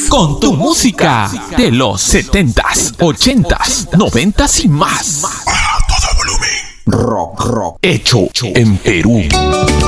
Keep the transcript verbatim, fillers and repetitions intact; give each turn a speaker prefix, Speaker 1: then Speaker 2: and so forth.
Speaker 1: con tu música de los setentas, ochentas, noventas y más.
Speaker 2: A todo volumen.
Speaker 1: Rock, rock, hecho en Perú.